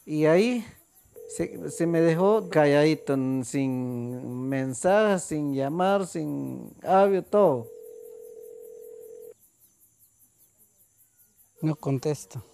Y ahí se me dejó calladito, sin mensaje, sin llamar, sin audio, todo. No contesto.